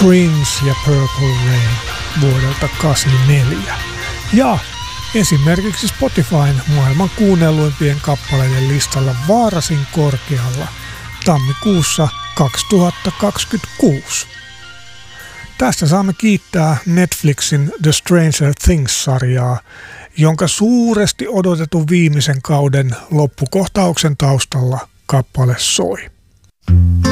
Prince ja Purple Rain vuodelta 1984. Ja esimerkiksi Spotifyn maailman kuunnelluimpien kappaleiden listalla vaarasin korkealla tammikuussa 2026. Tästä saamme kiittää Netflixin The Stranger Things-sarjaa, jonka suuresti odotetun viimeisen kauden loppukohtauksen taustalla kappale soi.